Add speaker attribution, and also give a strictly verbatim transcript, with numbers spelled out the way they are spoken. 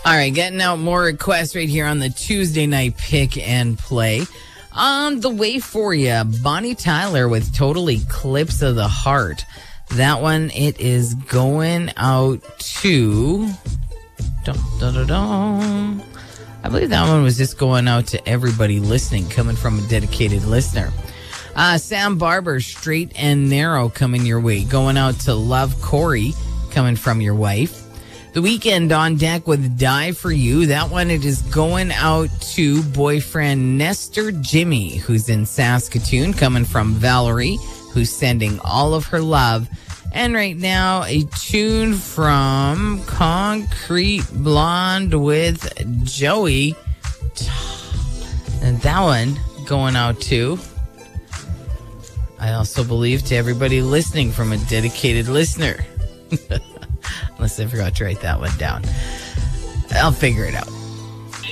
Speaker 1: All right, getting out more requests right here on the Tuesday night pick and play. On the way for you, Bonnie Tyler with Total Eclipse of the Heart. That one, it is going out to... Dun, dun, dun, dun. I believe that one was just going out to everybody listening, coming from a dedicated listener. Uh, Sam Barber, Straight and Narrow, coming your way. Going out to Love Corey, coming from your wife. The Weekend on deck with Die For You. That one, it is going out to boyfriend Nestor Jimmy, who's in Saskatoon, coming from Valerie, who's sending all of her love. And right now, a tune from Concrete Blonde with Joey. And that one going out to, I also believe, to everybody listening from a dedicated listener. Unless I forgot to write that one down. I'll figure it out.